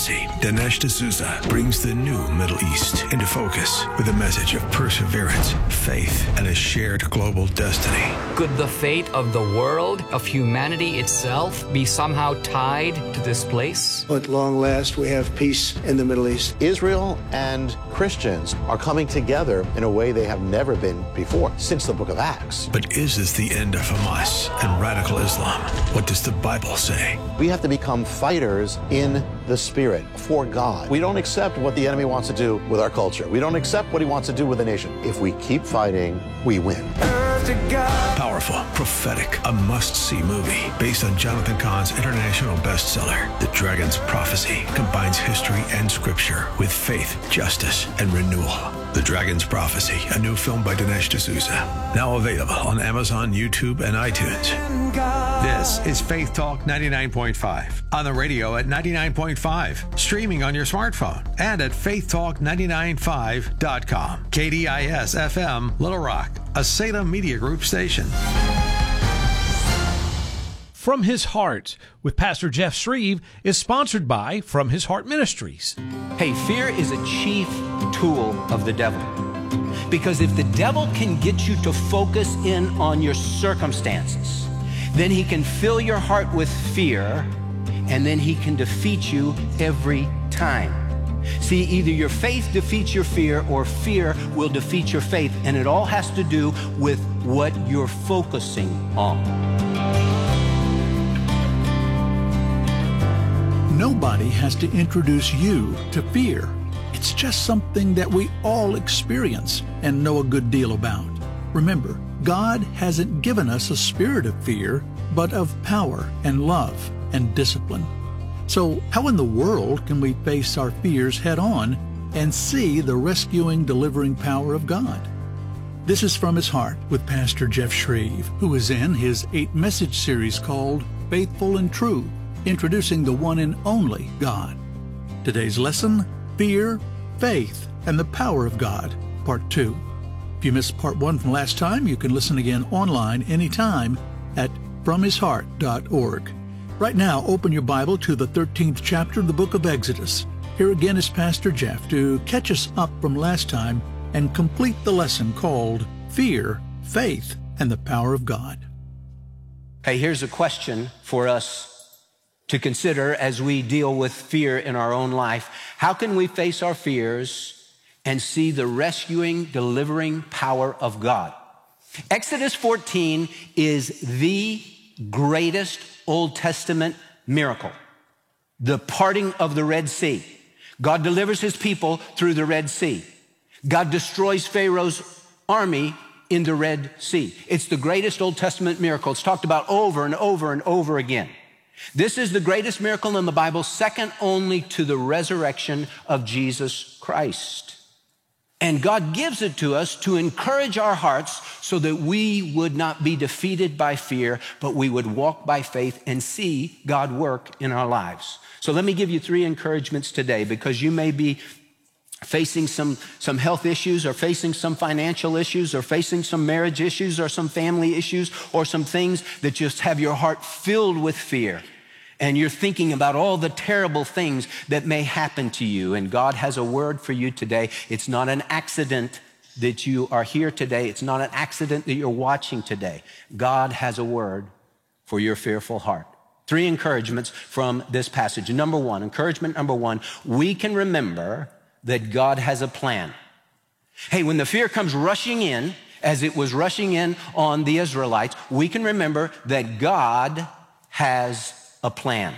prophecy, Dinesh D'Souza brings the new Middle East into focus with a message of perseverance, faith, and a shared global destiny. Could the fate of the world, of humanity itself, be somehow tied to this place? At long last, we have peace in the Middle East. Israel and Christians are coming together in a way they have never been before since the book of Acts. But is this the end of Hamas and radical Islam? What does the Bible say? We have to become fighters in the Spirit for God. We don't accept what the enemy wants to do with our culture. We don't accept what he wants to do with the nation. If we keep fighting, we win. Powerful, prophetic, a must-see movie based on Jonathan Cahn's international bestseller, The Dragon's Prophecy, combines history and scripture with faith, justice, and renewal. The Dragon's Prophecy, a new film by Dinesh D'Souza, now available on Amazon, YouTube, and iTunes. This is Faith Talk 99.5 on the radio at 99.5, streaming on your smartphone and at faithtalk995.com. KDIS FM, Little Rock, a Salem Media Group station. From His Heart with Pastor Jeff Shreve is sponsored by From His Heart Ministries. Hey, fear is a chief tool of the devil. Because if the devil can get you to focus in on your circumstances, then he can fill your heart with fear, and then he can defeat you every time. See, either your faith defeats your fear or fear will defeat your faith, and it all has to do with what you're focusing on. Nobody has to introduce you to fear. It's just something that we all experience and know a good deal about. Remember, God hasn't given us a spirit of fear, but of power and love and discipline. So how in the world can we face our fears head on and see the rescuing, delivering power of God? This is From His Heart with Pastor Jeff Shreve, who is in his 8-message series called Faithful and True, introducing the one and only God. Today's lesson, Fear, Faith, and the Power of God, Part 2. If you missed Part 1 from last time, you can listen again online anytime at FromHisHeart.org. Right now, open your Bible to the 13th chapter of the book of Exodus. Here again is Pastor Jeff to catch us up from last time and complete the lesson called Fear, Faith, and the Power of God. Hey, here's a question for us to consider as we deal with fear in our own life. How can we face our fears and see the rescuing, delivering power of God? Exodus 14 is the greatest Old Testament miracle, the parting of the Red Sea. God delivers his people through the Red Sea. God destroys Pharaoh's army in the Red Sea. It's the greatest Old Testament miracle. It's talked about over and over and over again. This is the greatest miracle in the Bible, second only to the resurrection of Jesus Christ. And God gives it to us to encourage our hearts so that we would not be defeated by fear, but we would walk by faith and see God work in our lives. So let me give you 3 encouragements today, because you may be facing some health issues, or facing some financial issues, or facing some marriage issues, or some family issues, or some things that just have your heart filled with fear. And you're thinking about all the terrible things that may happen to you. And God has a word for you today. It's not an accident that you are here today. It's not an accident that you're watching today. God has a word for your fearful heart. 3 encouragements from this passage. Encouragement number one, we can remember that God has a plan. Hey, when the fear comes rushing in, as it was rushing in on the Israelites, we can remember that God has a plan.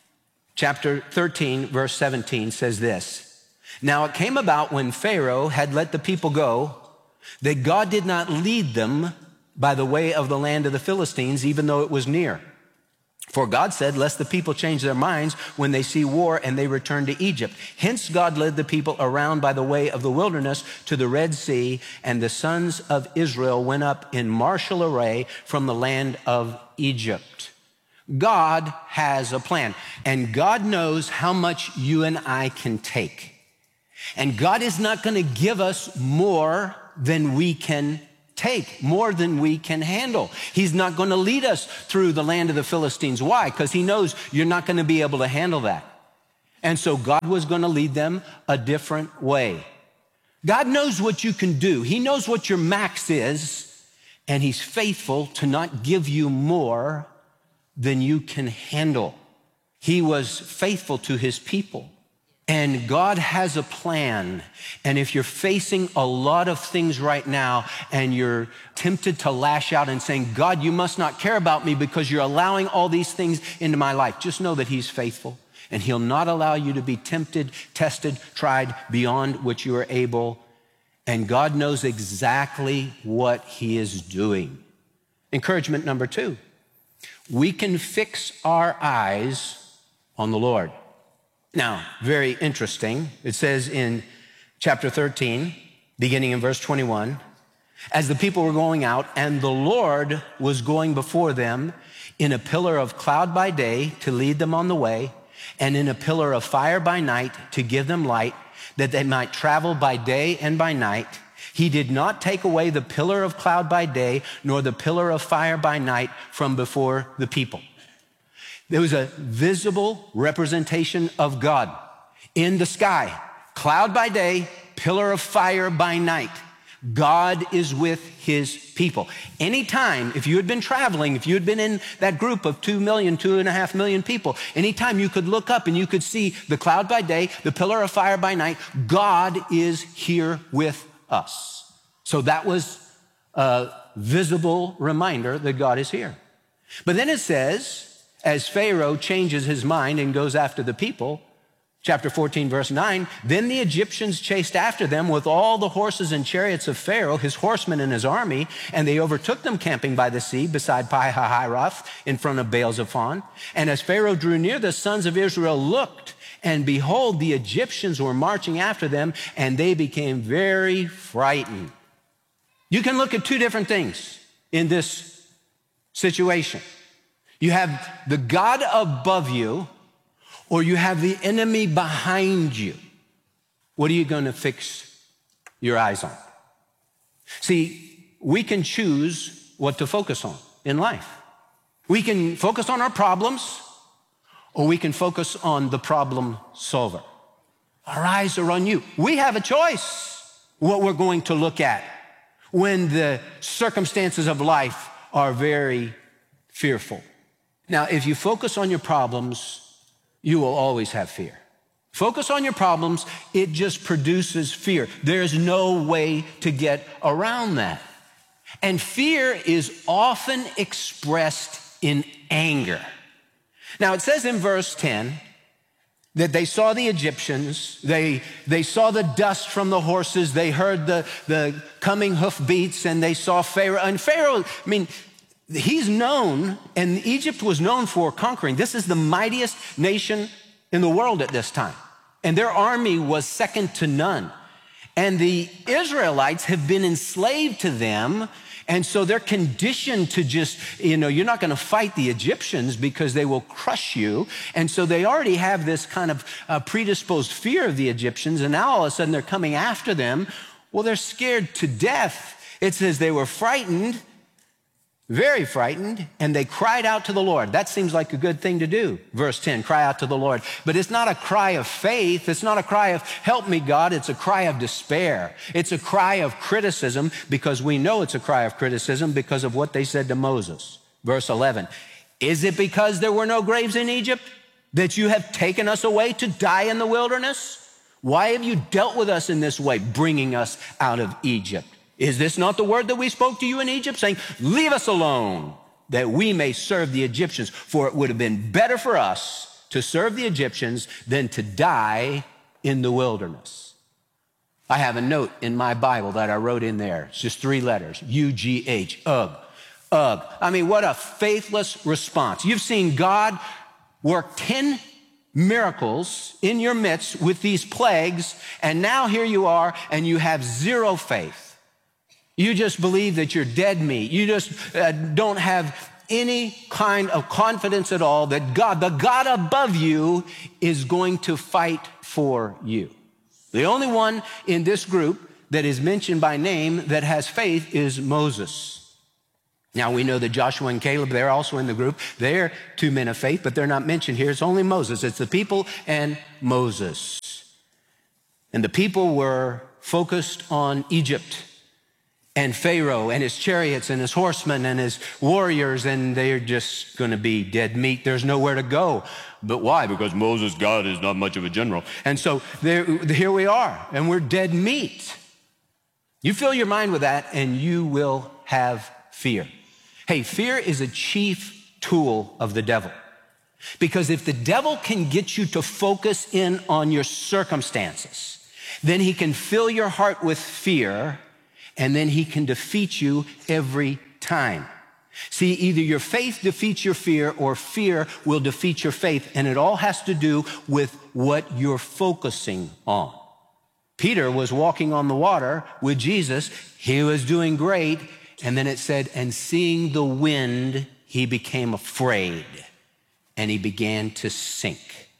Chapter 13, verse 17 says this: Now it came about when Pharaoh had let the people go, that God did not lead them by the way of the land of the Philistines, even though it was near. For God said, lest the people change their minds when they see war and they return to Egypt. Hence God led the people around by the way of the wilderness to the Red Sea, and the sons of Israel went up in martial array from the land of Egypt. God has a plan, and God knows how much you and I can take. And God is not going to give us more than we can take, more than we can handle. He's not going to lead us through the land of the Philistines. Why? Because he knows you're not going to be able to handle that. And so God was going to lead them a different way. God knows what you can do. He knows what your max is, and he's faithful to not give you more than you can handle. He was faithful to his people. And God has a plan. And if you're facing a lot of things right now and you're tempted to lash out and saying, God, you must not care about me because you're allowing all these things into my life, just know that he's faithful. And he'll not allow you to be tempted, tested, tried beyond what you are able. And God knows exactly what he is doing. Encouragement number 2, we can fix our eyes on the Lord. Now, very interesting. It says in chapter 13, beginning in verse 21, as the people were going out, and the Lord was going before them in a pillar of cloud by day to lead them on the way, and in a pillar of fire by night to give them light, that they might travel by day and by night. He did not take away the pillar of cloud by day, nor the pillar of fire by night from before the people. There was a visible representation of God in the sky. Cloud by day, pillar of fire by night. God is with his people. Anytime, if you had been traveling, if you had been in that group of 2 million, 2.5 million people, anytime you could look up and you could see the cloud by day, the pillar of fire by night, God is here with us. So that was a visible reminder that God is here. But then it says, as Pharaoh changes his mind and goes after the people, chapter 14, verse 9, then the Egyptians chased after them with all the horses and chariots of Pharaoh, his horsemen and his army, and they overtook them camping by the sea beside Pi-hahiroth in front of Baal-zephon. And as Pharaoh drew near, the sons of Israel looked, and behold, the Egyptians were marching after them, and they became very frightened. You can look at 2 different things in this situation. You have the God above you, or you have the enemy behind you. What are you going to fix your eyes on? See, we can choose what to focus on in life. We can focus on our problems, or we can focus on the problem solver. Our eyes are on you. We have a choice what we're going to look at when the circumstances of life are very fearful. Now, if you focus on your problems, you will always have fear. Focus on your problems, it just produces fear. There's no way to get around that. And fear is often expressed in anger. Now, it says in verse 10 that they saw the Egyptians, they saw the dust from the horses, they heard the coming hoofbeats, and they saw Pharaoh. And Pharaoh, he's known, and Egypt was known for conquering. This is the mightiest nation in the world at this time. And their army was second to none. And the Israelites have been enslaved to them. And so they're conditioned to just, you're not going to fight the Egyptians because they will crush you. And so they already have this kind of predisposed fear of the Egyptians. And now all of a sudden they're coming after them. Well, they're scared to death. It says they were frightened, very frightened, and they cried out to the Lord. That seems like a good thing to do. Verse 10, cry out to the Lord. But it's not a cry of faith. It's not a cry of, help me, God. It's a cry of despair. It's a cry of criticism, because we know it's a cry of criticism because of what they said to Moses. Verse 11, is it because there were no graves in Egypt that you have taken us away to die in the wilderness? Why have you dealt with us in this way, bringing us out of Egypt? Is this not the word that we spoke to you in Egypt, saying, leave us alone, that we may serve the Egyptians? For it would have been better for us to serve the Egyptians than to die in the wilderness. I have a note in my Bible that I wrote in there. It's just 3 letters, U-G-H, ugh, ugh. What a faithless response. You've seen God work 10 miracles in your midst with these plagues, and now here you are, and you have 0 faith. You just believe that you're dead meat. You just don't have any kind of confidence at all that God, the God above you, is going to fight for you. The only one in this group that is mentioned by name that has faith is Moses. Now, we know that Joshua and Caleb, they're also in the group. They're two men of faith, but they're not mentioned here. It's only Moses. It's the people and Moses. And the people were focused on Egypt and Pharaoh and his chariots and his horsemen and his warriors, and they're just going to be dead meat. There's nowhere to go. But why? Because Moses, God, is not much of a general. And so here we are, and we're dead meat. You fill your mind with that, and you will have fear. Hey, fear is a chief tool of the devil. Because if the devil can get you to focus in on your circumstances, then he can fill your heart with fear, and then he can defeat you every time. See, either your faith defeats your fear, or fear will defeat your faith, and it all has to do with what you're focusing on. Peter was walking on the water with Jesus. He was doing great. And then it said, and seeing the wind, he became afraid, and he began to sink.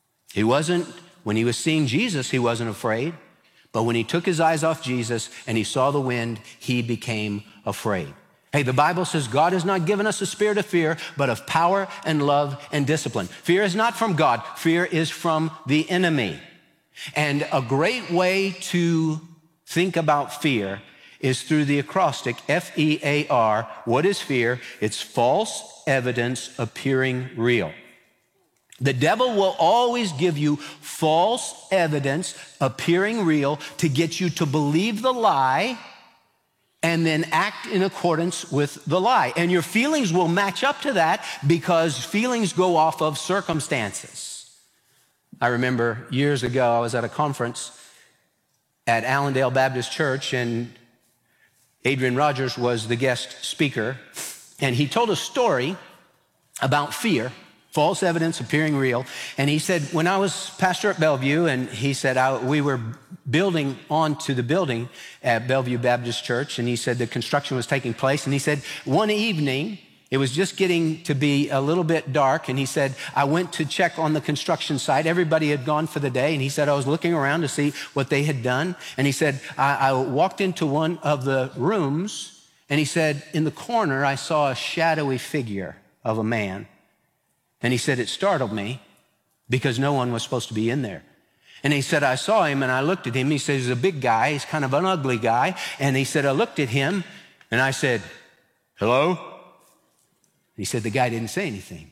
When he was seeing Jesus, he wasn't afraid. But when he took his eyes off Jesus and he saw the wind, he became afraid. Hey, the Bible says God has not given us a spirit of fear, but of power and love and discipline. Fear is not from God. Fear is from the enemy. And a great way to think about fear is through the acrostic, F-E-A-R. What is fear? It's false evidence appearing real. The devil will always give you false evidence appearing real to get you to believe the lie and then act in accordance with the lie. And your feelings will match up to that because feelings go off of circumstances. I remember years ago, I was at a conference at Allendale Baptist Church, and Adrian Rogers was the guest speaker, and he told a story about fear, false evidence appearing real. And he said, when I was pastor at Bellevue, and he said, we were building onto the building at Bellevue Baptist Church, and he said the construction was taking place, and he said, one evening, it was just getting to be a little bit dark, and he said, I went to check on the construction site. Everybody had gone for the day, and he said, I was looking around to see what they had done. And he said, I walked into one of the rooms, and he said, in the corner, I saw a shadowy figure of a man. And he said, it startled me because no one was supposed to be in there. And he said, I saw him, and I looked at him. He said, he's a big guy. He's kind of an ugly guy. And he said, I looked at him, and I said, hello? He said, the guy didn't say anything.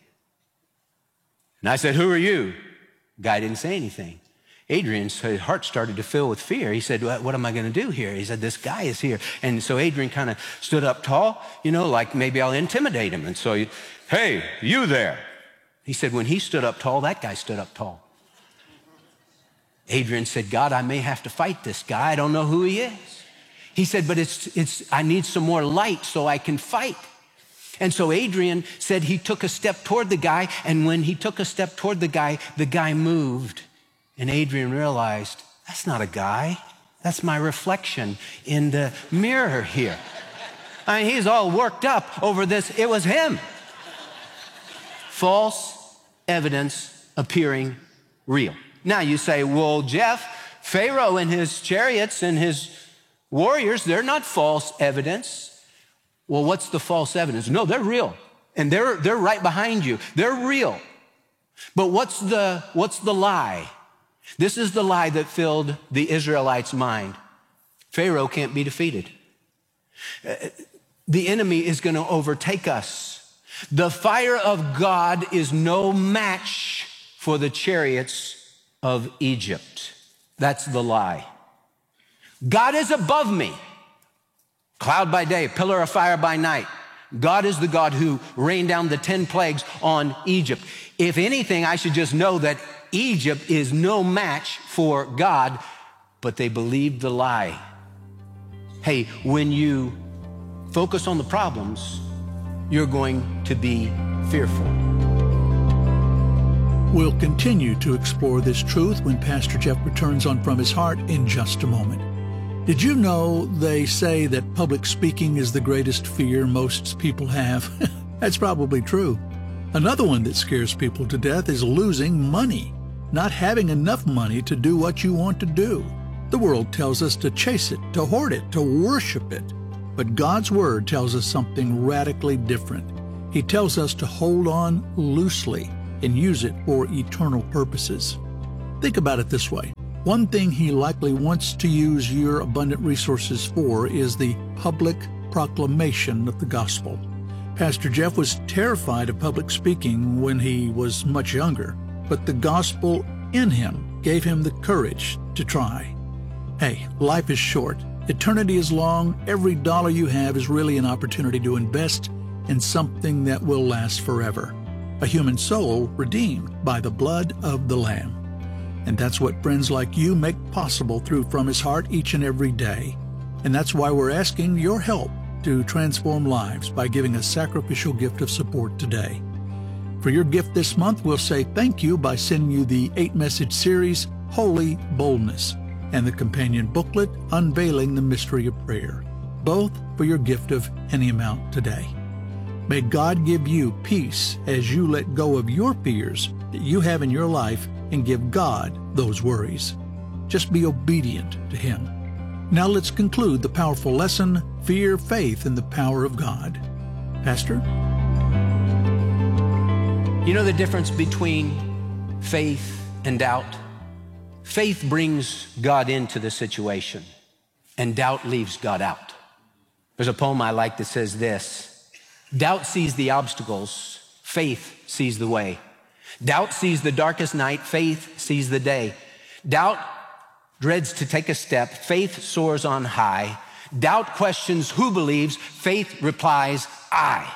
And I said, who are you? The guy didn't say anything. Adrian's heart started to fill with fear. He said, what am I going to do here? He said, this guy is here. And so Adrian kind of stood up tall, like maybe I'll intimidate him. And so, hey, you there. He said, when he stood up tall, that guy stood up tall. Adrian said, God, I may have to fight this guy. I don't know who he is. He said, but I need some more light so I can fight. And so Adrian said he took a step toward the guy, and when he took a step toward the guy moved. And Adrian realized, that's not a guy. That's my reflection in the mirror here. I mean, he's all worked up over this. It was him. False evidence appearing real. Now you say, well, Jeff, Pharaoh and his chariots and his warriors, they're not false evidence. Well, what's the false evidence? No, they're real. And they're right behind you. They're real. But what's the lie? This is the lie that filled the Israelites' mind. Pharaoh can't be defeated. The enemy is going to overtake us. The fire of God is no match for the chariots of Egypt. That's the lie. God is above me. Cloud by day, pillar of fire by night. God is the God who rained down the 10 plagues on Egypt. If anything, I should just know that Egypt is no match for God, but they believed the lie. Hey, when you focus on the problems, you're going to be fearful. We'll continue to explore this truth when Pastor Jeff returns on From His Heart in just a moment. Did you know they say that public speaking is the greatest fear most people have? That's probably true. Another one that scares people to death is losing money, not having enough money to do what you want to do. The world tells us to chase it, to hoard it, to worship it. But God's Word tells us something radically different. He tells us to hold on loosely and use it for eternal purposes. Think about it this way. One thing He likely wants to use your abundant resources for is the public proclamation of the gospel. Pastor Jeff was terrified of public speaking when he was much younger, but the gospel in him gave him the courage to try. Hey, life is short. Eternity is long. Every dollar you have is really an opportunity to invest in something that will last forever. A human soul redeemed by the blood of the Lamb. And that's what friends like you make possible through From His Heart each and every day. And that's why we're asking your help to transform lives by giving a sacrificial gift of support today. For your gift this month, we'll say thank you by sending you the 8-message series, Holy Boldness, and the companion booklet, Unveiling the Mystery of Prayer, both for your gift of any amount today. May God give you peace as you let go of your fears that you have in your life and give God those worries. Just be obedient to Him. Now let's conclude the powerful lesson, Fear, Faith, and the Power of God. Pastor? You know the difference between faith and doubt? Faith brings God into the situation, and doubt leaves God out. There's a poem I like that says this: doubt sees the obstacles, faith sees the way. Doubt sees the darkest night, faith sees the day. Doubt dreads to take a step, faith soars on high. Doubt questions who believes, faith replies, I.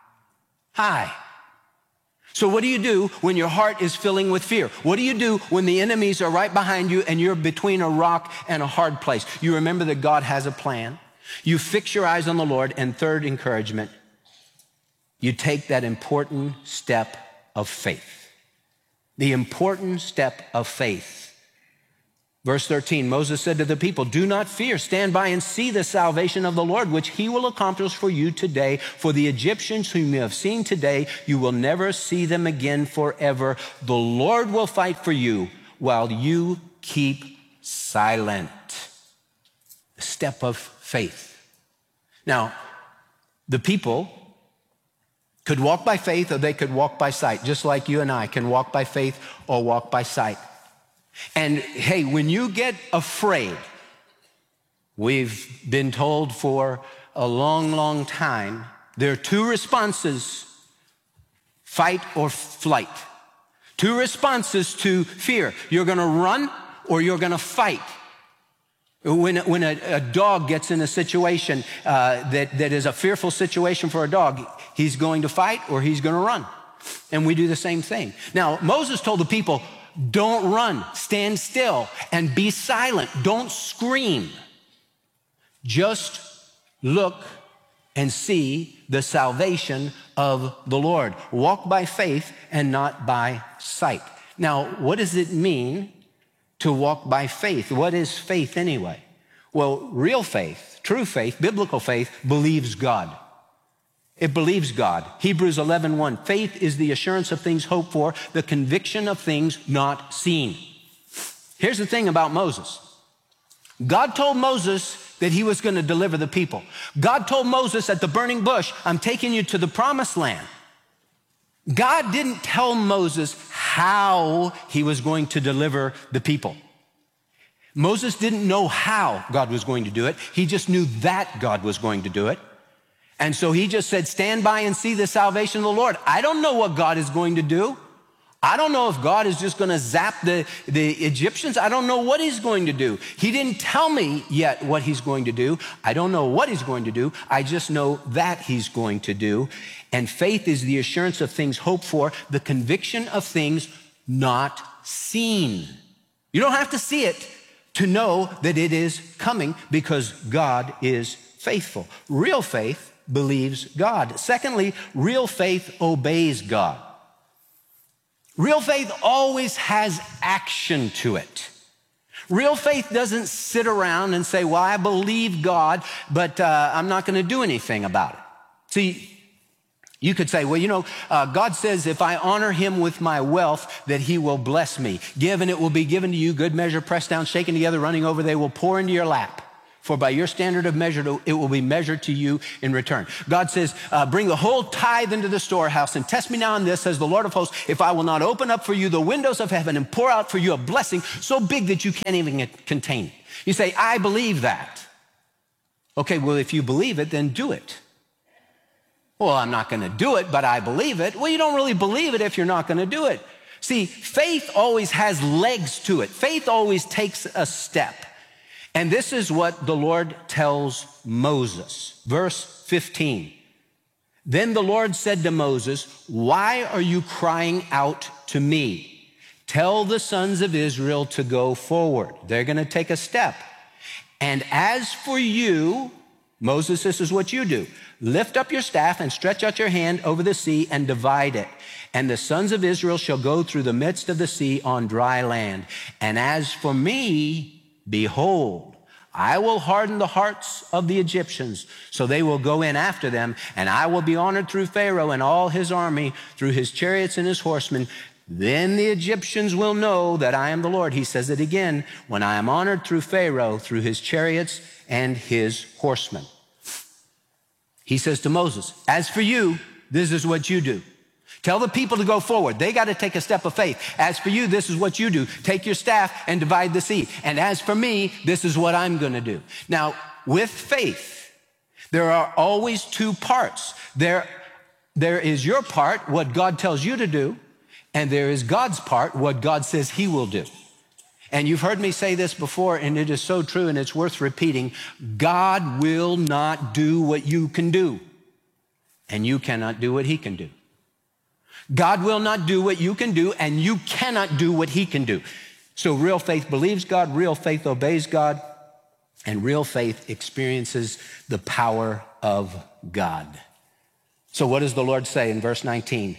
So what do you do when your heart is filling with fear? What do you do when the enemies are right behind you and you're between a rock and a hard place? You remember that God has a plan. You fix your eyes on the Lord. And third encouragement, you take that important step of faith. The important step of faith. Verse 13, Moses said to the people, do not fear, stand by and see the salvation of the Lord, which He will accomplish for you today. For the Egyptians whom you have seen today, you will never see them again forever. The Lord will fight for you while you keep silent. The step of faith. Now, the people could walk by faith or they could walk by sight, just like you and I can walk by faith or walk by sight. And hey, when you get afraid, we've been told for a long, long time, there are two responses, fight or flight. Two responses to fear. You're going to run or you're going to fight. When a dog gets in a situation that is a fearful situation for a dog, he's going to fight or he's going to run. And we do the same thing. Now, Moses told the people, don't run, stand still, and be silent. Don't scream. Just look and see the salvation of the Lord. Walk by faith and not by sight. Now, what does it mean to walk by faith? What is faith anyway? Well, real faith, true faith, biblical faith, believes God. It believes God. Hebrews 11:1, faith is the assurance of things hoped for, the conviction of things not seen. Here's the thing about Moses. God told Moses that He was going to deliver the people. God told Moses at the burning bush, I'm taking you to the promised land. God didn't tell Moses how He was going to deliver the people. Moses didn't know how God was going to do it. He just knew that God was going to do it. And so he just said, stand by and see the salvation of the Lord. I don't know what God is going to do. I don't know if God is just going to zap the Egyptians. I don't know what He's going to do. He didn't tell me yet what He's going to do. I don't know what He's going to do. I just know that He's going to do. And faith is the assurance of things hoped for, the conviction of things not seen. You don't have to see it to know that it is coming because God is faithful. Real faith believes God. Secondly, real faith obeys God. Real faith always has action to it. Real faith doesn't sit around and say, well, I believe God, but I'm not going to do anything about it. See, you could say, well, you know, God says if I honor Him with my wealth, that He will bless me. Give and it will be given to you, good measure, pressed down, shaken together, running over, they will pour into your lap. for by your standard of measure, it will be measured to you in return. God says, bring the whole tithe into the storehouse and test me now in this, says the Lord of hosts, if I will not open up for you the windows of heaven and pour out for you a blessing so big that you can't even contain it. You say, I believe that. Okay, well, if you believe it, then do it. Well, I'm not going to do it, but I believe it. Well, you don't really believe it if you're not going to do it. See, faith always has legs to it. Faith always takes a step. And this is what the Lord tells Moses. Verse 15. Then the Lord said to Moses, why are you crying out to me? Tell the sons of Israel to go forward. They're going to take a step. And as for you, Moses, this is what you do. Lift up your staff and stretch out your hand over the sea and divide it. And the sons of Israel shall go through the midst of the sea on dry land. And as for me, behold, I will harden the hearts of the Egyptians, so they will go in after them, and I will be honored through Pharaoh and all his army, through his chariots and his horsemen. Then the Egyptians will know that I am the Lord. He says it again, when I am honored through Pharaoh, through his chariots and his horsemen. He says to Moses, as for you, this is what you do. Tell the people to go forward. They got to take a step of faith. As for you, this is what you do. Take your staff and divide the sea. And as for me, this is what I'm going to do. Now, with faith, there are always two parts. There is your part, what God tells you to do, and there is God's part, what God says he will do. And you've heard me say this before, and it is so true, and it's worth repeating. God will not do what you can do, and you cannot do what he can do. God will not do what you can do, and you cannot do what he can do. So real faith believes God, real faith obeys God, and real faith experiences the power of God. So what does the Lord say in verse 19?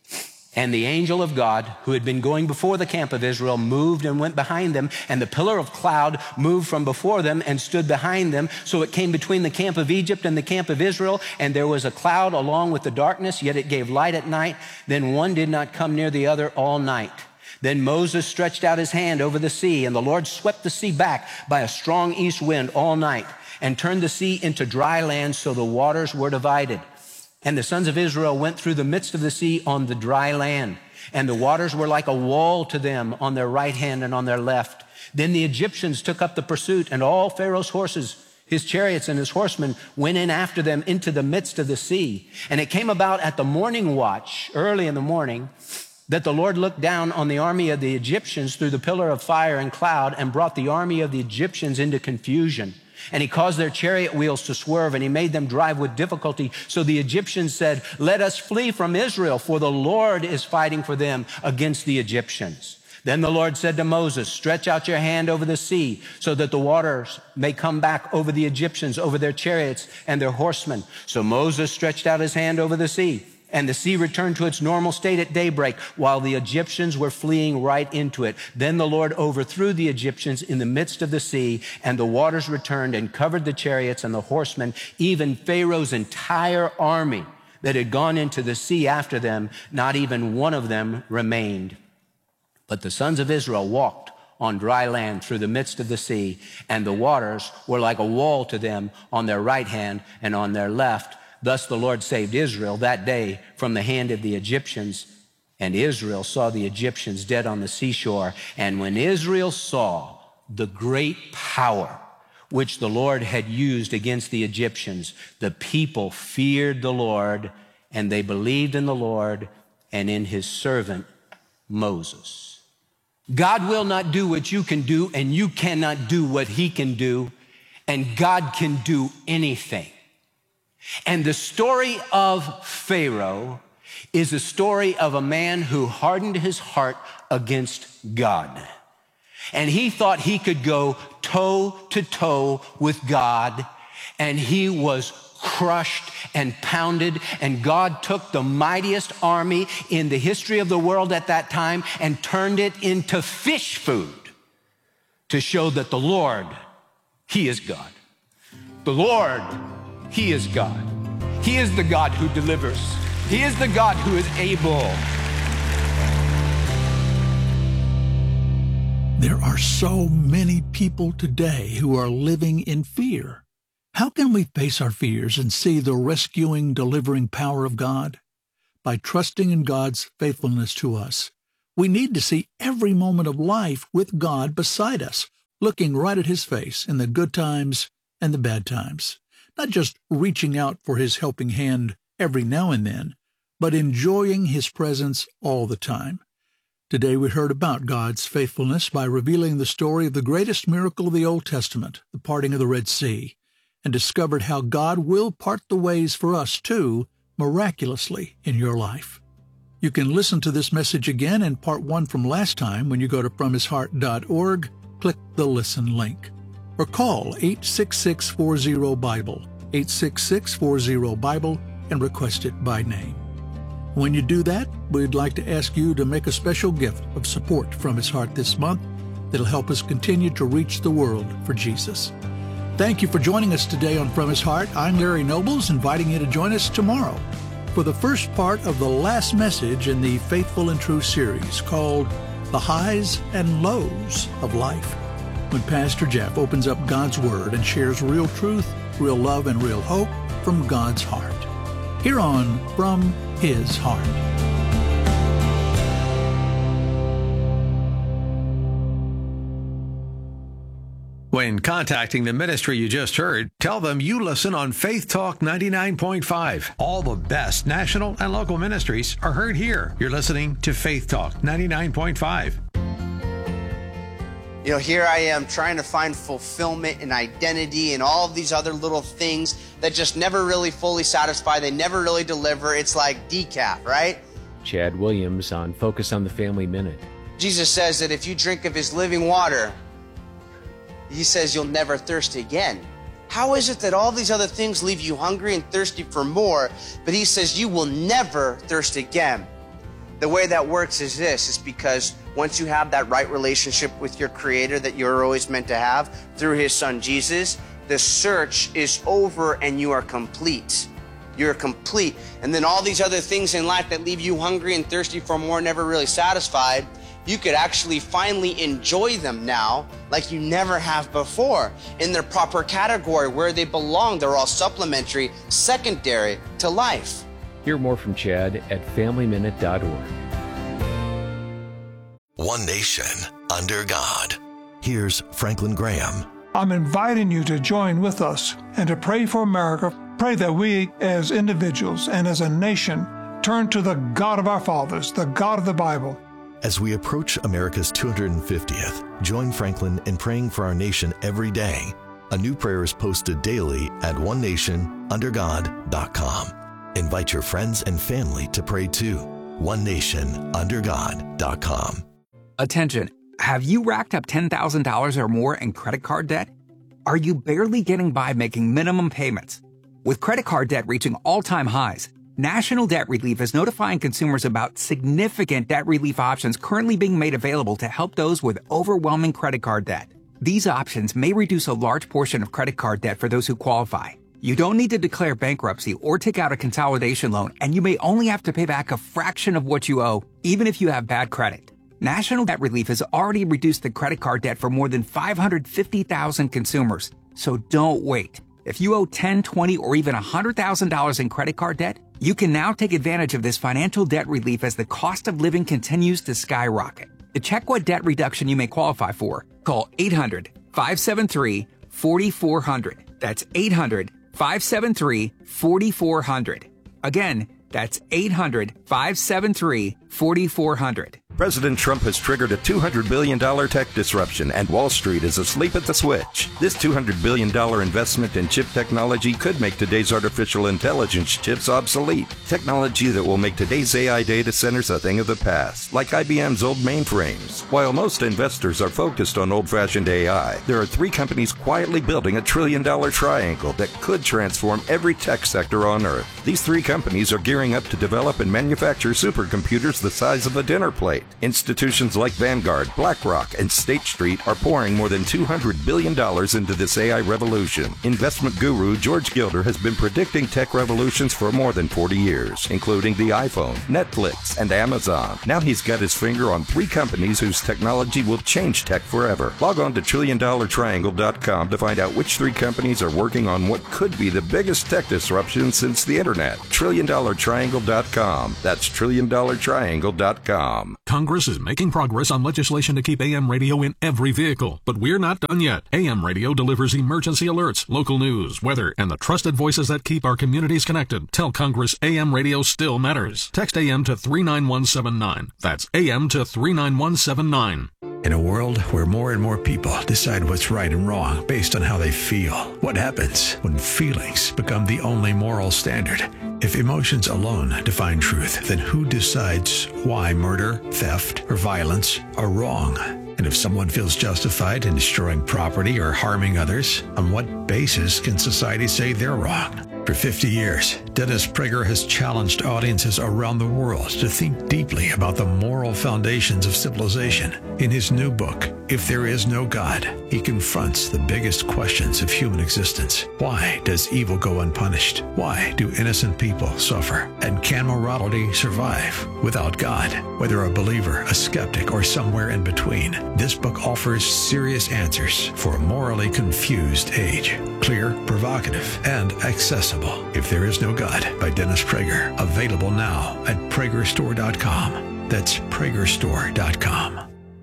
And the angel of God, who had been going before the camp of Israel, moved and went behind them, and the pillar of cloud moved from before them and stood behind them. So it came between the camp of Egypt and the camp of Israel, and there was a cloud along with the darkness, yet it gave light at night. Then one did not come near the other all night. Then Moses stretched out his hand over the sea, and the Lord swept the sea back by a strong east wind all night, and turned the sea into dry land, so the waters were divided. And the sons of Israel went through the midst of the sea on the dry land, and the waters were like a wall to them on their right hand and on their left. Then the Egyptians took up the pursuit, and all Pharaoh's horses, his chariots and his horsemen, went in after them into the midst of the sea. And it came about at the morning watch, early in the morning, that the Lord looked down on the army of the Egyptians through the pillar of fire and cloud, and brought the army of the Egyptians into confusion. And he caused their chariot wheels to swerve, and he made them drive with difficulty. So the Egyptians said, let us flee from Israel, for the Lord is fighting for them against the Egyptians. Then the Lord said to Moses, stretch out your hand over the sea, so that the waters may come back over the Egyptians, over their chariots and their horsemen. So Moses stretched out his hand over the sea, and the sea returned to its normal state at daybreak, while the Egyptians were fleeing right into it. Then the Lord overthrew the Egyptians in the midst of the sea, and the waters returned and covered the chariots and the horsemen, even Pharaoh's entire army that had gone into the sea after them. Not even one of them remained. But the sons of Israel walked on dry land through the midst of the sea, and the waters were like a wall to them on their right hand and on their left. Thus the Lord saved Israel that day from the hand of the Egyptians. And Israel saw the Egyptians dead on the seashore. And when Israel saw the great power which the Lord had used against the Egyptians, the people feared the Lord, and they believed in the Lord and in his servant Moses. God will not do what you can do, and you cannot do what he can do, and God can do anything. And the story of Pharaoh is a story of a man who hardened his heart against God. And he thought he could go toe to toe with God, and he was crushed and pounded, and God took the mightiest army in the history of the world at that time and turned it into fish food to show that the Lord, he is God. The Lord, he is God. He is the God who delivers. He is the God who is able. There are so many people today who are living in fear. How can we face our fears and see the rescuing, delivering power of God? By trusting in God's faithfulness to us. We need to see every moment of life with God beside us, looking right at His face in the good times and the bad times. Not just reaching out for His helping hand every now and then, but enjoying His presence all the time. Today we heard about God's faithfulness by revealing the story of the greatest miracle of the Old Testament, the parting of the Red Sea, and discovered how God will part the ways for us too, miraculously in your life. You can listen to this message again in part 1 from last time when you go to FromHisHeart.org, click the Listen link. Or call 866-40-BIBLE, 866-40-BIBLE, and request it by name. When you do that, we'd like to ask you to make a special gift of support from His Heart this month that'll help us continue to reach the world for Jesus. Thank you for joining us today on From His Heart. I'm Larry Nobles, inviting you to join us tomorrow for the first part of the last message in the Faithful and True series called The Highs and Lows of Life, when Pastor Jeff opens up God's Word and shares real truth, real love, and real hope from God's heart. Here on From His Heart. When contacting the ministry you just heard, tell them you listen on Faith Talk 99.5. All the best national and local ministries are heard here. You're listening to Faith Talk 99.5. You know, here I am trying to find fulfillment and identity and all of these other little things that just never really fully satisfy. They never really deliver. It's like decaf, right? Chad Williams on Focus on the Family Minute. Jesus says that if you drink of His living water, He says you'll never thirst again. How is it that all these other things leave you hungry and thirsty for more, but He says you will never thirst again? The way that works is this, is because once you have that right relationship with your Creator that you're always meant to have through His Son Jesus, the search is over and you are complete. You're complete. And then all these other things in life that leave you hungry and thirsty for more, never really satisfied, you could actually finally enjoy them now like you never have before in their proper category where they belong. They're all supplementary, secondary to life. Hear more from Chad at FamilyMinute.org. One nation under God. Here's Franklin Graham. I'm inviting you to join with us and to pray for America. Pray that we as individuals and as a nation turn to the God of our fathers, the God of the Bible. As we approach America's 250th, join Franklin in praying for our nation every day. A new prayer is posted daily at onenationundergod.com. Invite your friends and family to pray too. onenationundergod.com. Attention, have you racked up $10,000 or more in credit card debt? Are you barely getting by making minimum payments? With credit card debt reaching all-time highs, National Debt Relief is notifying consumers about significant debt relief options currently being made available to help those with overwhelming credit card debt. These options may reduce a large portion of credit card debt for those who qualify. You don't need to declare bankruptcy or take out a consolidation loan, and you may only have to pay back a fraction of what you owe, even if you have bad credit. National Debt Relief has already reduced the credit card debt for more than 550,000 consumers. So don't wait. If you owe $10,000, $20,000, or even $100,000 in credit card debt, you can now take advantage of this financial debt relief as the cost of living continues to skyrocket. To check what debt reduction you may qualify for, call 800-573-4400. That's 800-573-4400. Again, that's 800-573-4400. President Trump has triggered a $200 billion tech disruption, and Wall Street is asleep at the switch. This $200 billion investment in chip technology could make today's artificial intelligence chips obsolete. Technology that will make today's AI data centers a thing of the past, like IBM's old mainframes. While most investors are focused on old-fashioned AI, there are 3 companies quietly building a $1 trillion triangle that could transform every tech sector on Earth. These 3 companies are gearing up to develop and manufacture supercomputers the size of a dinner plate. Institutions like Vanguard, BlackRock, and State Street are pouring more than $200 billion into this AI revolution. Investment guru George Gilder has been predicting tech revolutions for more than 40 years, including the iPhone, Netflix, and Amazon. Now he's got his finger on 3 companies whose technology will change tech forever. Log on to TrillionDollarTriangle.com to find out which 3 companies are working on what could be the biggest tech disruption since the internet. TrillionDollarTriangle.com. That's TrillionDollarTriangle.com. Congress is making progress on legislation to keep AM radio in every vehicle, but we're not done yet. AM radio delivers emergency alerts, local news, weather, and the trusted voices that keep our communities connected. Tell Congress AM radio still matters. Text AM to 39179. That's AM to 39179. In a world where more and more people decide what's right and wrong based on how they feel, what happens when feelings become the only moral standard? If emotions alone define truth, then who decides why murder, theft, or violence are wrong? And if someone feels justified in destroying property or harming others, on what basis can society say they're wrong? For 50 years, Dennis Prager has challenged audiences around the world to think deeply about the moral foundations of civilization. In his new book, If There Is No God, he confronts the biggest questions of human existence. Why does evil go unpunished? Why do innocent people suffer? And can morality survive without God? Whether a believer, a skeptic, or somewhere in between, this book offers serious answers for a morally confused age. Clear, provocative, and accessible. If There Is No God by Dennis Prager. Available now at PragerStore.com. That's PragerStore.com.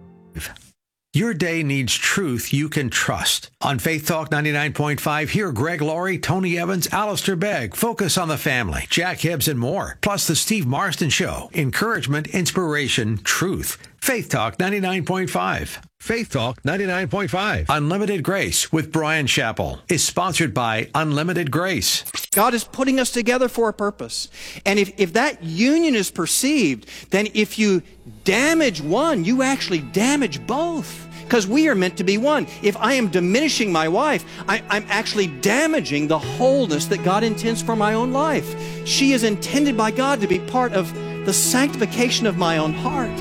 Your day needs truth you can trust. On Faith Talk 99.5, hear Greg Laurie, Tony Evans, Alistair Begg, Focus on the Family, Jack Hibbs, and more. Plus the Steve Marston Show. Encouragement, inspiration, truth. Faith Talk 99.5. Faith Talk 99.5. Unlimited Grace with Brian Chappell is sponsored by Unlimited Grace. God is putting us together for a purpose. And if that union is perceived, then if you damage one, you actually damage both. Because we are meant to be one. If I am diminishing my wife, I'm actually damaging the wholeness that God intends for my own life. She is intended by God to be part of the sanctification of my own heart.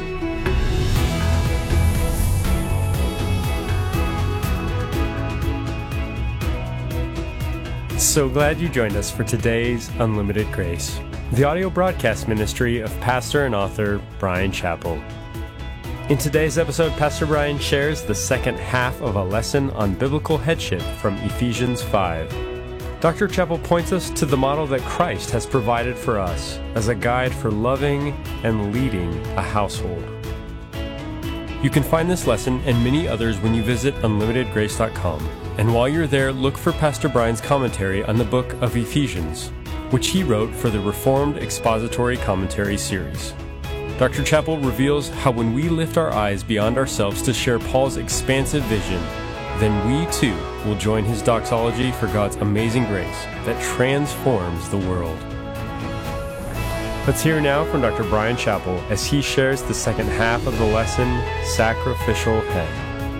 So glad you joined us for today's Unlimited Grace, the audio broadcast ministry of pastor and author Brian Chappell. In today's episode, Pastor Brian shares the second half of a lesson on biblical headship from Ephesians 5. Dr. Chappell points us to the model that Christ has provided for us as a guide for loving and leading a household. You can find this lesson and many others when you visit unlimitedgrace.com. And while you're there, look for Pastor Brian's commentary on the book of Ephesians, which he wrote for the Reformed Expository Commentary series. Dr. Chappell reveals how when we lift our eyes beyond ourselves to share Paul's expansive vision, then we too will join his doxology for God's amazing grace that transforms the world. Let's hear now from Dr. Brian Chappell as he shares the second half of the lesson, Sacrificial Head.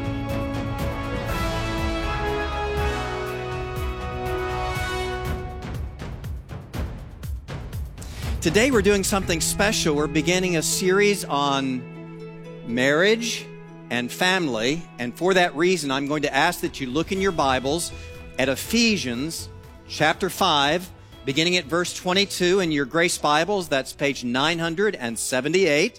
Today we're doing something special. We're beginning a series on marriage and family. And for that reason, I'm going to ask that you look in your Bibles at Ephesians chapter 5, beginning at verse 22 in your Grace Bibles. That's page 978.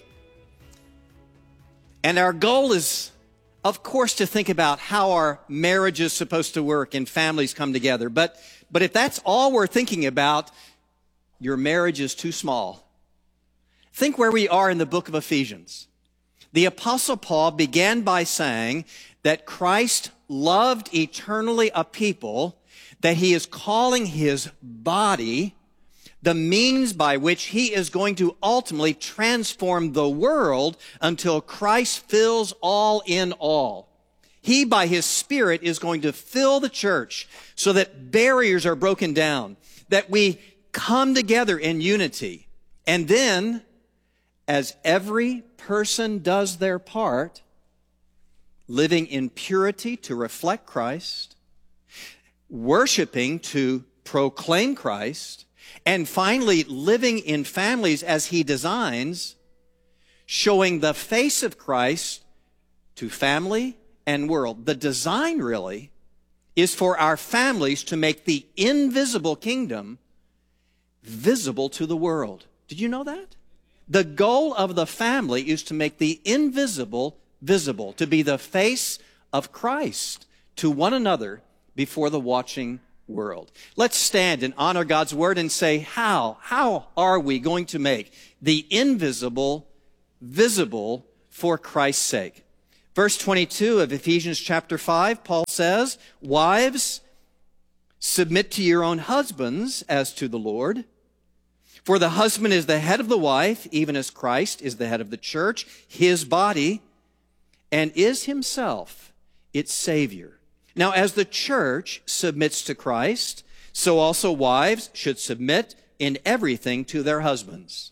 And our goal is, of course, to think about how our marriage is supposed to work and families come together. But if that's all we're thinking about, your marriage is too small. Think where we are in the book of Ephesians. The Apostle Paul began by saying that Christ loved eternally a people that he is calling his body, the means by which he is going to ultimately transform the world until Christ fills all in all. He, by his Spirit, is going to fill the church so that barriers are broken down, that we come together in unity. And then, as every person does their part, living in purity to reflect Christ, worshiping to proclaim Christ, and finally living in families as he designs, showing the face of Christ to family and world. The design really is for our families to make the invisible kingdom visible to the world. Did you know that? The goal of the family is to make the invisible visible, to be the face of Christ to one another before the watching world. Let's stand and honor God's word and say, how are we going to make the invisible visible for Christ's sake? Verse 22 of Ephesians chapter 5, Paul says, "Wives, submit to your own husbands as to the Lord. For the husband is the head of the wife, even as Christ is the head of the church, his body, and is himself its Savior. Now, as the church submits to Christ, so also wives should submit in everything to their husbands."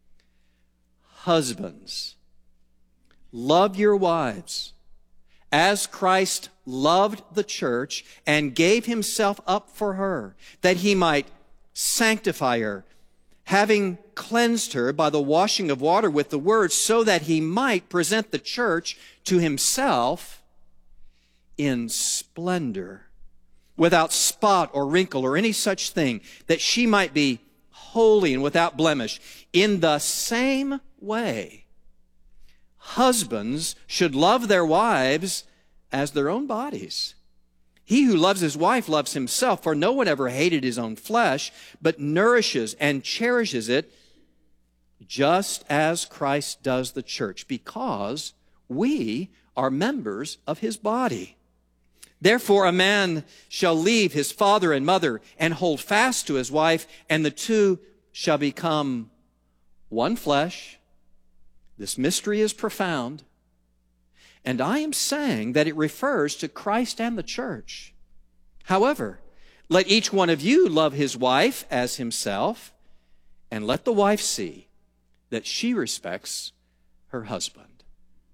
Husbands, love your wives as Christ loved the church and gave himself up for her, that he might sanctify her, having cleansed her by the washing of water with the word, so that he might present the church to himself in splendor, without spot or wrinkle or any such thing, that she might be holy and without blemish. In the same way, husbands should love their wives as their own bodies. He who loves his wife loves himself, for no one ever hated his own flesh, but nourishes and cherishes it, just as Christ does the church, because we are members of his body. Therefore, a man shall leave his father and mother and hold fast to his wife, and the two shall become one flesh. This mystery is profound. And I am saying that it refers to Christ and the church. However, let each one of you love his wife as himself, and let the wife see that she respects her husband.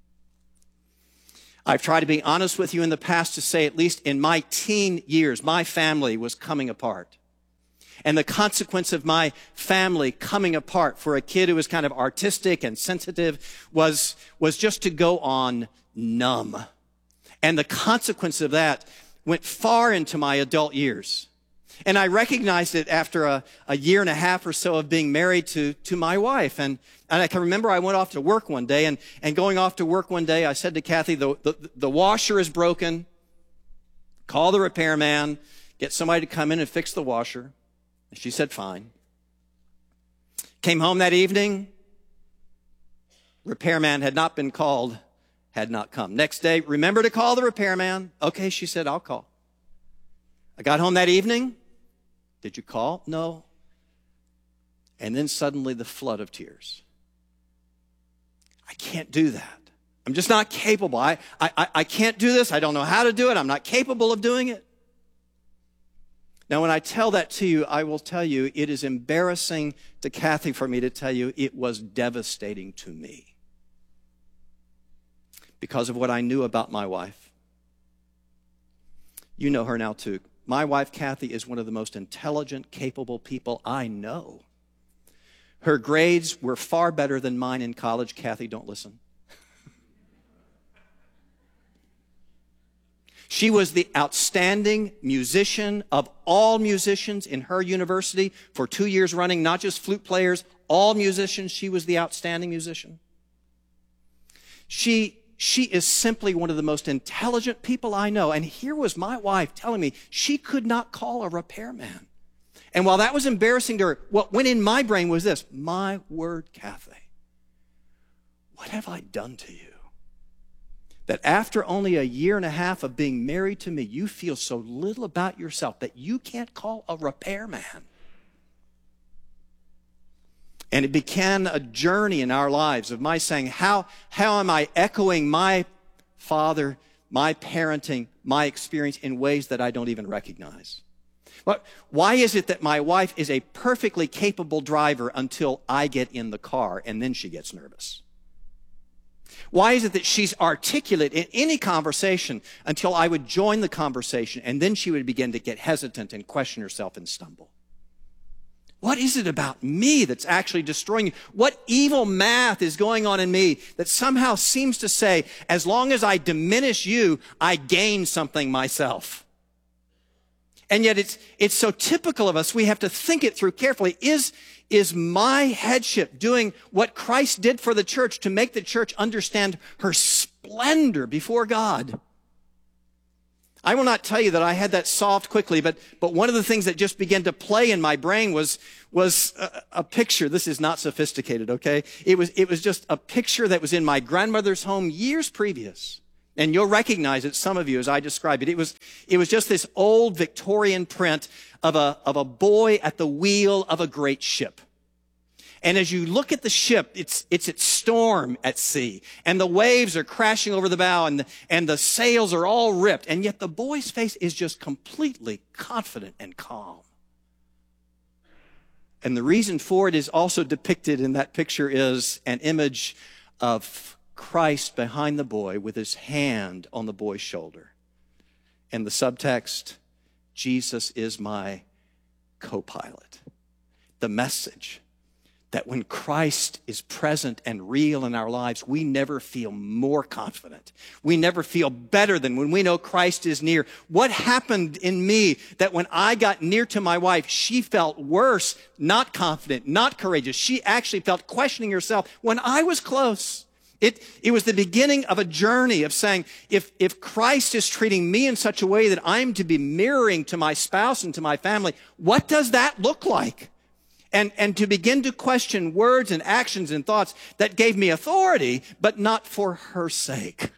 I've tried to be honest with you in the past to say, at least in my teen years, my family was coming apart. And the consequence of my family coming apart for a kid who was kind of artistic and sensitive was just to go on numb. And the consequence of that went far into my adult years. And I recognized it after a year and a half or so of being married to my wife. And I can remember I went off to work one day, and going off to work one day, I said to Kathy, the washer is broken. Call the repairman, get somebody to come in and fix the washer. And she said, fine. Came home that evening. Repairman had not been called, had not come. Next day, remember to call the repairman. Okay, she said, I'll call. I got home that evening. Did you call? No. And then suddenly the flood of tears. I can't do that. I'm just not capable. I can't do this. I don't know how to do it. I'm not capable of doing it. Now, when I tell that to you, I will tell you it is embarrassing to Kathy for me to tell you it was devastating to me because of what I knew about my wife. You know her now, too. My wife, Kathy, is one of the most intelligent, capable people I know. Her grades were far better than mine in college. Kathy, don't listen. She was the outstanding musician of all musicians in her university for 2 years running, not just flute players, all musicians. She was the outstanding musician. She is simply one of the most intelligent people I know. And here was my wife telling me she could not call a repairman. And while that was embarrassing to her, what went in my brain was this: my word, Kathy, what have I done to you? That after only a year and a half of being married to me, you feel so little about yourself that you can't call a repairman. And it began a journey in our lives of my saying, how am I echoing my father, my parenting, my experience in ways that I don't even recognize? Why is it that my wife is a perfectly capable driver until I get in the car and then she gets nervous? Why is it that she's articulate in any conversation until I would join the conversation and then she would begin to get hesitant and question herself and stumble? What is it about me that's actually destroying you? What evil math is going on in me that somehow seems to say, as long as I diminish you, I gain something myself? And yet it's so typical of us, we have to think it through carefully. Is my headship doing what Christ did for the church to make the church understand her splendor before God? I will not tell you that I had that solved quickly, but one of the things that just began to play in my brain was a picture. This is not sophisticated, okay? It was just a picture that was in my grandmother's home years previous. And you'll recognize it, some of you, as I describe it. It was just this old Victorian print of a boy at the wheel of a great ship. And as you look at the ship, it's at storm at sea, and the waves are crashing over the bow, and the sails are all ripped, and yet the boy's face is just completely confident and calm. And the reason for it is also depicted in that picture is an image of Christ behind the boy with his hand on the boy's shoulder. And the subtext, Jesus is my co-pilot. The message that when Christ is present and real in our lives, we never feel more confident. We never feel better than when we know Christ is near. What happened in me that when I got near to my wife, she felt worse, not confident, not courageous. She actually felt questioning herself when I was close. It was the beginning of a journey of saying, if Christ is treating me in such a way that I'm to be mirroring to my spouse and to my family, what does that look like? And to begin to question words and actions and thoughts that gave me authority, but not for her sake.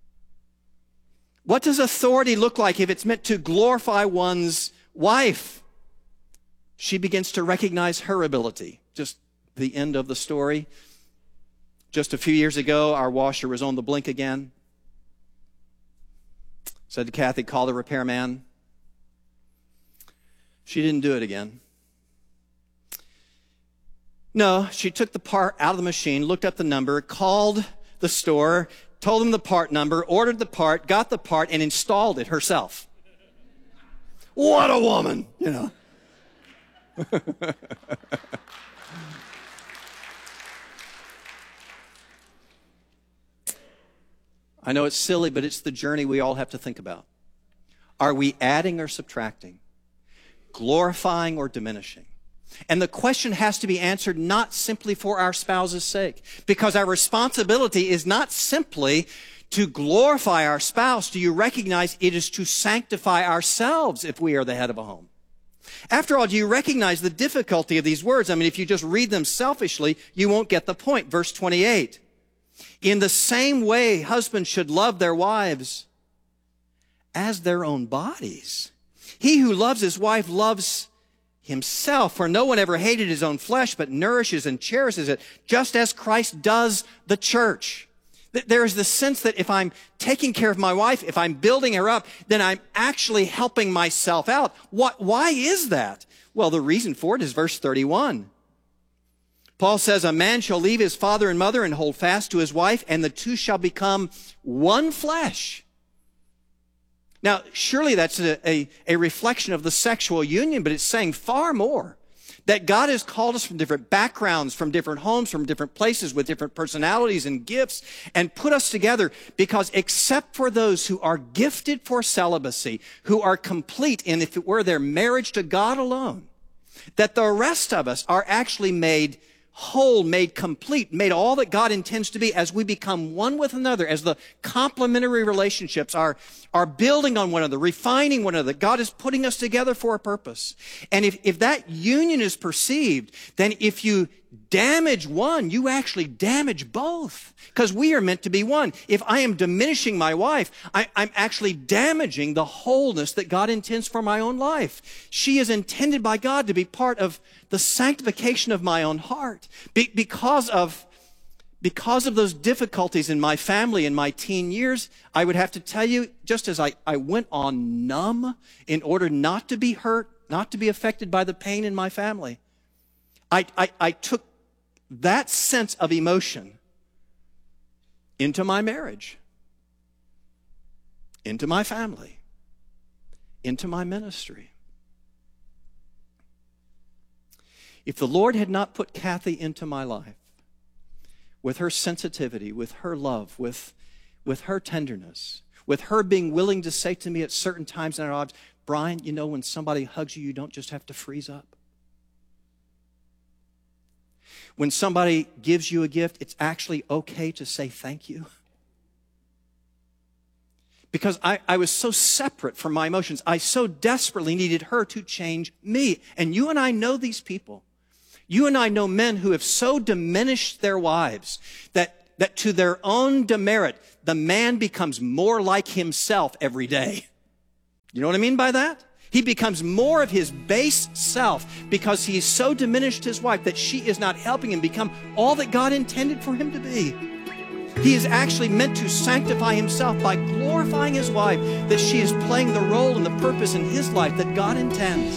What does authority look like if it's meant to glorify one's wife? She begins to recognize her ability. Just the end of the story. Just a few years ago, our washer was on the blink again. Said to Kathy, call the repairman. She didn't do it again. No, she took the part out of the machine, looked up the number, called the store, told them the part number, ordered the part, got the part, and installed it herself. What a woman, you know. I know it's silly, but it's the journey we all have to think about. Are we adding or subtracting? Glorifying or diminishing? And the question has to be answered not simply for our spouse's sake, because our responsibility is not simply to glorify our spouse. Do you recognize it is to sanctify ourselves if we are the head of a home? After all, do you recognize the difficulty of these words? I mean, if you just read them selfishly, you won't get the point. Verse 28. In the same way, husbands should love their wives as their own bodies. He who loves his wife loves himself, for no one ever hated his own flesh, but nourishes and cherishes it, just as Christ does the church. There is the sense that if I'm taking care of my wife, if I'm building her up, then I'm actually helping myself out. Why is that? Well, the reason for it is verse 31. Paul says, a man shall leave his father and mother and hold fast to his wife, and the two shall become one flesh. Now, surely that's a reflection of the sexual union, but it's saying far more. That God has called us from different backgrounds, from different homes, from different places with different personalities and gifts, and put us together because except for those who are gifted for celibacy, who are complete in, if it were, their marriage to God alone, that the rest of us are actually made whole, made complete, made all that God intends to be as we become one with another, as the complementary relationships are building on one another, refining one another. God is putting us together for a purpose. And if that union is perceived, then if you damage one, you actually damage both. Because we are meant to be one. If I am diminishing my wife, I'm actually damaging the wholeness that God intends for my own life. She is intended by God to be part of the sanctification of my own heart. Because of those difficulties in my family in my teen years, I would have to tell you, just as I went on numb in order not to be hurt, not to be affected by the pain in my family, I took that sense of emotion into my marriage, into my family, into my ministry. If the Lord had not put Kathy into my life, with her sensitivity, with her love, with her tenderness, with her being willing to say to me at certain times in our lives, Brian, you know, when somebody hugs you, you don't just have to freeze up. When somebody gives you a gift, it's actually okay to say thank you. Because I was so separate from my emotions. I so desperately needed her to change me. And you and I know these people. You and I know men who have so diminished their wives that to their own demerit, the man becomes more like himself every day. You know what I mean by that? He becomes more of his base self because he's so diminished his wife that she is not helping him become all that God intended for him to be. He is actually meant to sanctify himself by glorifying his wife, that she is playing the role and the purpose in his life that God intends.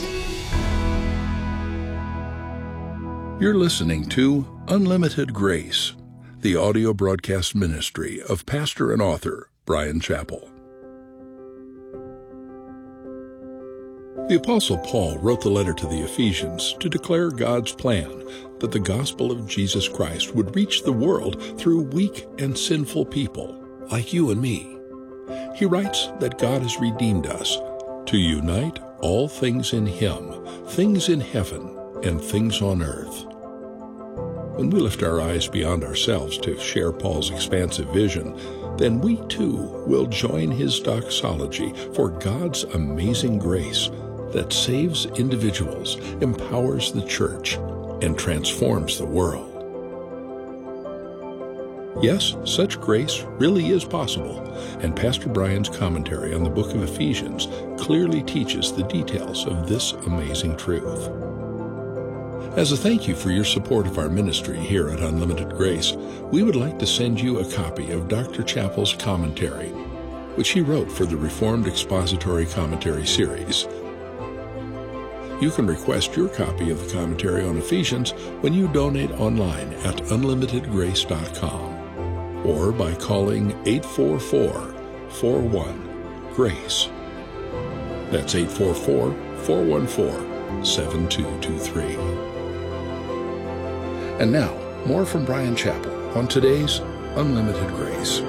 You're listening to Unlimited Grace, the audio broadcast ministry of pastor and author Bryan Chapell. The Apostle Paul wrote the letter to the Ephesians to declare God's plan that the gospel of Jesus Christ would reach the world through weak and sinful people like you and me. He writes that God has redeemed us to unite all things in Him, things in heaven and things on earth. When we lift our eyes beyond ourselves to share Paul's expansive vision, then we too will join his doxology for God's amazing grace that saves individuals, empowers the church, and transforms the world. Yes, such grace really is possible, and Pastor Brian's commentary on the book of Ephesians clearly teaches the details of this amazing truth. As a thank you for your support of our ministry here at Unlimited Grace, we would like to send you a copy of Dr. Chapell's commentary, which he wrote for the Reformed Expository Commentary series. You can request your copy of the commentary on Ephesians when you donate online at unlimitedgrace.com or by calling 844-41-GRACE. That's 844-414-7223. And now, more from Bryan Chapell on today's Unlimited Grace.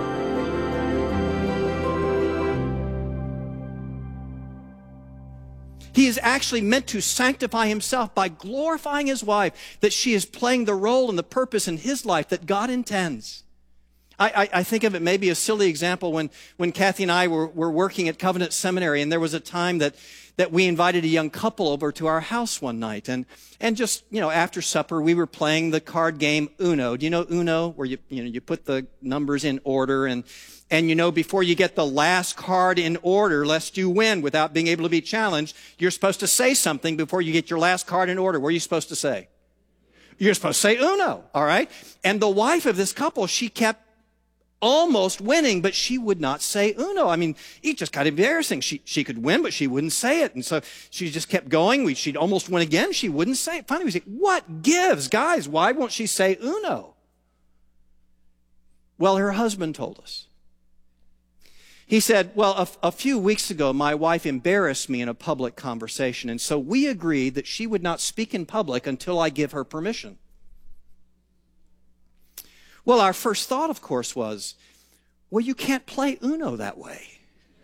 He is actually meant to sanctify himself by glorifying his wife, that she is playing the role and the purpose in his life that God intends. I think of it maybe a silly example when Kathy and I were working at Covenant Seminary, and there was a time that we invited a young couple over to our house one night. And just, after supper, we were playing the card game Uno. Do you know Uno? Where you put the numbers in order and before you get the last card in order, lest you win without being able to be challenged, you're supposed to say something before you get your last card in order. What are you supposed to say? You're supposed to say Uno, all right? And the wife of this couple, she kept almost winning, but she would not say Uno. I mean, it just got embarrassing. She could win, but she wouldn't say it. And so she just kept going. She'd almost win again. She wouldn't say it. Finally, we said, what gives? Guys, why won't she say Uno? Well, her husband told us. He said, well, a few weeks ago, my wife embarrassed me in a public conversation, and so we agreed that she would not speak in public until I give her permission. Well, our first thought, of course, was, well, you can't play Uno that way.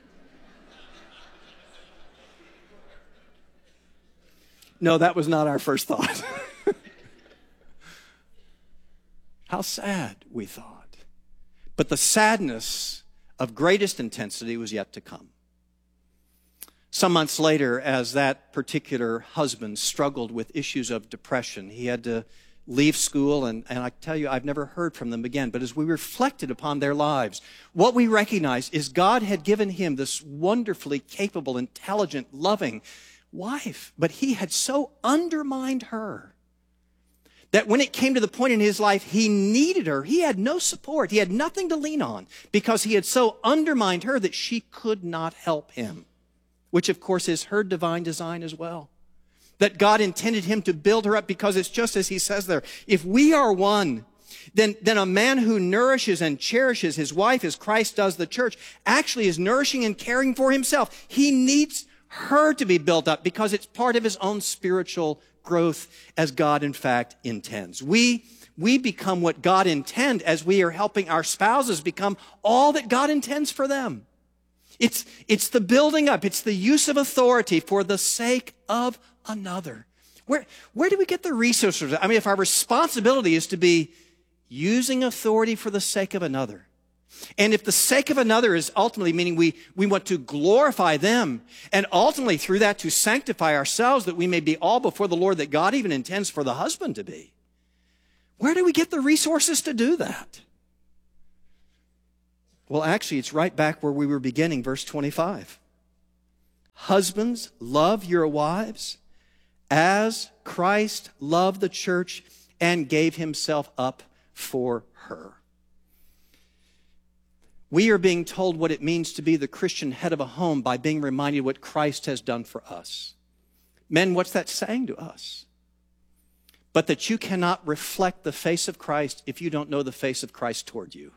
No, that was not our first thought. How sad, we thought. But the sadness of greatest intensity was yet to come. Some months later, as that particular husband struggled with issues of depression, he had to leave school, and I tell you, I've never heard from them again. But as we reflected upon their lives, what we recognized is God had given him this wonderfully capable, intelligent, loving wife, but he had so undermined her that when it came to the point in his life he needed her, he had no support. He had nothing to lean on because he had so undermined her that she could not help him, which of course is her divine design as well. That God intended him to build her up because it's just as he says there. If we are one, then a man who nourishes and cherishes his wife as Christ does the church actually is nourishing and caring for himself. He needs her to be built up because it's part of his own spiritual growth as God, in fact, intends. We become what God intends as we are helping our spouses become all that God intends for them. It's the building up. It's the use of authority for the sake of another. Where do we get the resources? I mean, if our responsibility is to be using authority for the sake of another, and if the sake of another is ultimately meaning we want to glorify them, and ultimately through that to sanctify ourselves that we may be all before the Lord that God even intends for the husband to be, where do we get the resources to do that? Well, actually, it's right back where we were beginning, verse 25. Husbands, love your wives as Christ loved the church and gave himself up for her. We are being told what it means to be the Christian head of a home by being reminded what Christ has done for us. Men, what's that saying to us? But that you cannot reflect the face of Christ if you don't know the face of Christ toward you.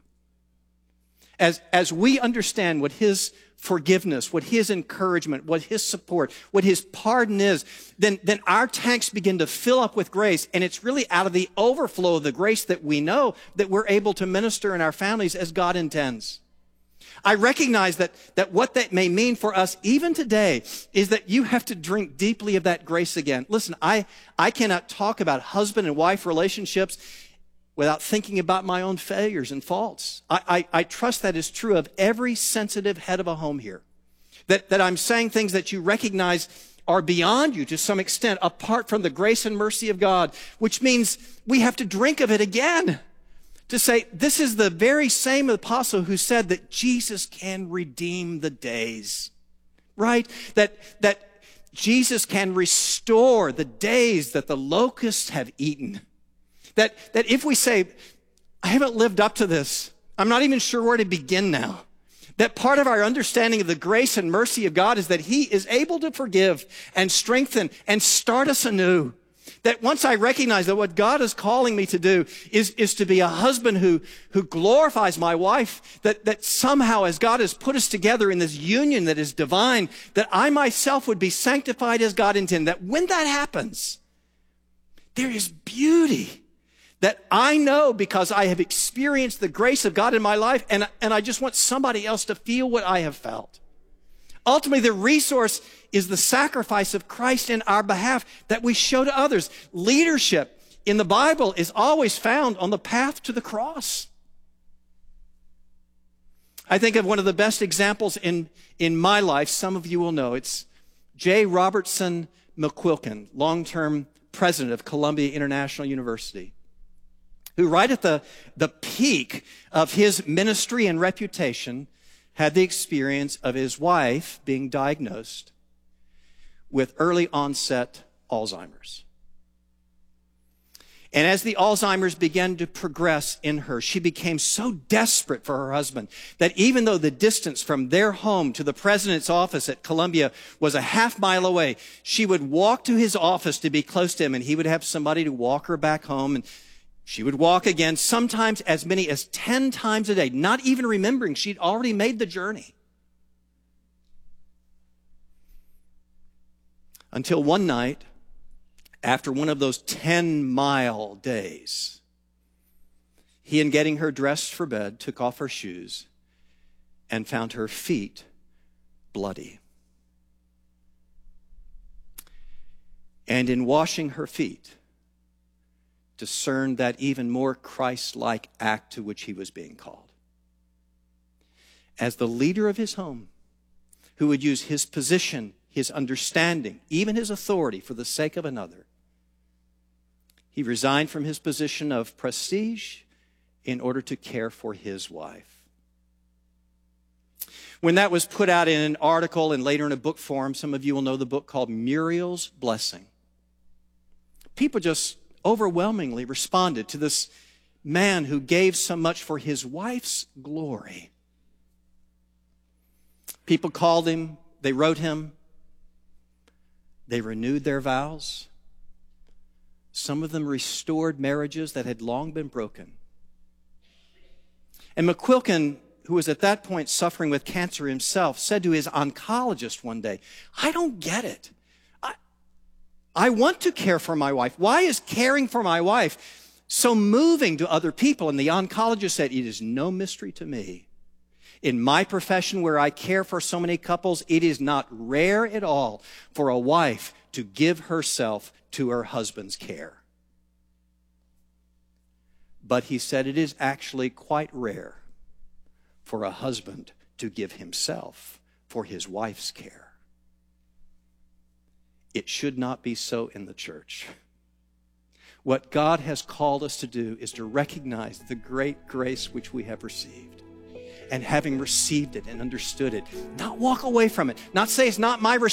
As we understand what his forgiveness, what his encouragement, what his support, what his pardon is, then our tanks begin to fill up with grace, and it's really out of the overflow of the grace that we know that we're able to minister in our families as God intends. I recognize that what that may mean for us even today is that you have to drink deeply of that grace again. Listen, I cannot talk about husband and wife relationships without thinking about my own failures and faults. I trust that is true of every sensitive head of a home here. That I'm saying things that you recognize are beyond you to some extent, apart from the grace and mercy of God, which means we have to drink of it again. To say, this is the very same apostle who said that Jesus can redeem the days, right? That Jesus can restore the days that the locusts have eaten. That if we say, I haven't lived up to this, I'm not even sure where to begin now. That part of our understanding of the grace and mercy of God is that he is able to forgive and strengthen and start us anew. That once I recognize that what God is calling me to do is to be a husband who glorifies my wife, that somehow as God has put us together in this union that is divine, that I myself would be sanctified as God intended. That when that happens, there is beauty that I know because I have experienced the grace of God in my life, and I just want somebody else to feel what I have felt. Ultimately, the resource is the sacrifice of Christ in our behalf that we show to others. Leadership in the Bible is always found on the path to the cross. I think of one of the best examples in my life. Some of you will know. It's J. Robertson McQuilkin, long-term president of Columbia International University, who right at the peak of his ministry and reputation had the experience of his wife being diagnosed with early onset Alzheimer's. And as the Alzheimer's began to progress in her, she became so desperate for her husband that even though the distance from their home to the president's office at Columbia was a half mile away, she would walk to his office to be close to him, and he would have somebody to walk her back home, and she would walk again, sometimes as many as 10 times a day, not even remembering she'd already made the journey. Until one night, after one of those 10-mile days, he, in getting her dressed for bed, took off her shoes and found her feet bloody. And in washing her feet, discerned that even more Christ-like act to which he was being called. As the leader of his home, who would use his position, his understanding, even his authority for the sake of another, he resigned from his position of prestige in order to care for his wife. When that was put out in an article and later in a book form, some of you will know the book called Muriel's Blessing. People just overwhelmingly responded to this man who gave so much for his wife's glory. People called him, they wrote him, they renewed their vows. Some of them restored marriages that had long been broken. And McQuilkin, who was at that point suffering with cancer himself, said to his oncologist one day, I don't get it. I want to care for my wife. Why is caring for my wife so moving to other people? And the oncologist said, it is no mystery to me. In my profession where I care for so many couples, it is not rare at all for a wife to give herself to her husband's care. But he said it is actually quite rare for a husband to give himself for his wife's care. It should not be so in the church. What God has called us to do is to recognize the great grace which we have received. And having received it and understood it, not walk away from it, not say it's not my